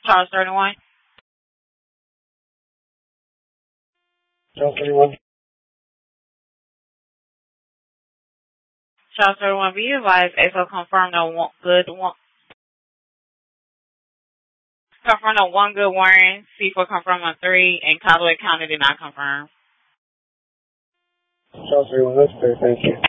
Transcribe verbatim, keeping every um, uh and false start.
Charles thirty-one. Charles thirty-one. Charles thirty-one, be advised, A S O confirmed no one, good one. Confirmed on one good warrant, C four confirmed on three, and Caldwell County did not confirm. Charles thirty-one, that's fair, thank you.